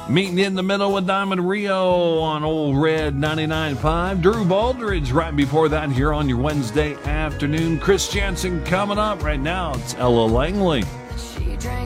Meeting in the middle with Diamond Rio on Old Red 99.5. Drew Baldridge right before that here on your Wednesday afternoon. Chris Jansen coming up right now. It's Ella Langley.